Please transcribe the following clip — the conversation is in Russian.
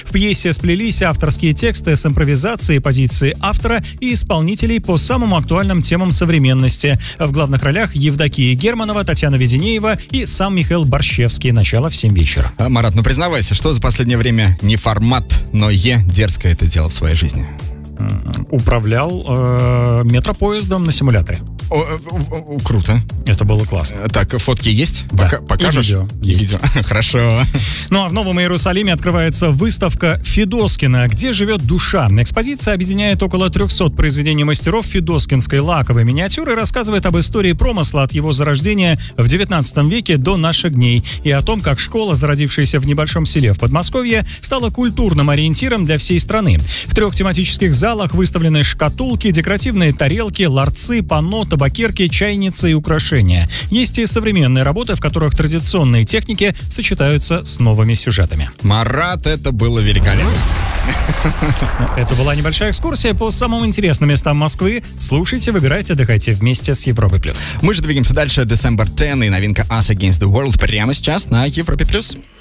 В пьесе сплелись авторские тексты с импровизацией, позиции автора и исполнителей по самым актуальным темам современности. В главных ролях Евдокия Германова, Татьяна Веденеева и сам Михаил Борщевский. Начало в 7 вечера. Марат, ну признавайся, что за последнее время не формат, но дерзкое это дело в своей жизни? Управлял метропоездом на симуляторе. Круто. Это было классно. Так, фотки есть? Да. Покажешь? И видео есть. Видео. Хорошо. Ну а в Новом Иерусалиме открывается выставка Федоскина «Где живет душа». Экспозиция объединяет около 300 произведений мастеров федоскинской лаковой миниатюры и рассказывает об истории промысла от его зарождения в 19 веке до наших дней и о том, как школа, зародившаяся в небольшом селе в Подмосковье, стала культурным ориентиром для всей страны. В 3 тематических залах выставлены шкатулки, декоративные тарелки, ларцы, панно, табакерки, чайницы и украшения. Есть и современные работы, в которых традиционные техники сочетаются с новыми сюжетами. Марат, это было великолепно. Это была небольшая экскурсия по самым интересным местам Москвы. Слушайте, выбирайте, отдыхайте вместе с Европой+. Мы же двигаемся дальше. December 10 и новинка Us Against the World прямо сейчас на Европе+.